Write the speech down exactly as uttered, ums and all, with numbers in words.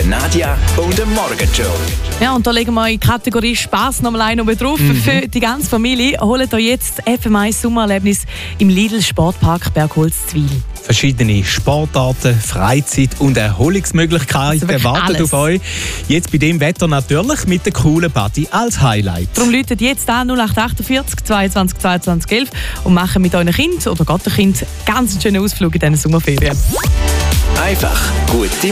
Nadja und dem Morgenshow. Ja, und da legen wir in die Kategorie Spass noch mal ein oben drauf. Mhm. Für die ganze Familie holt euch jetzt F M eins Sommererlebnis im Lidl Sportpark Bergholzwil. Verschiedene Sportarten, Freizeit und Erholungsmöglichkeiten also warten alles. auf euch. Jetzt bei dem Wetter natürlich mit der coolen Party als Highlight. Darum läutet jetzt an null acht achtundvierzig zweiundzwanzig zweiundzwanzig elf und machen mit euren Kind oder Gottenkind ganz einen schönen Ausflug in diesen Sommerferien. Einfach gute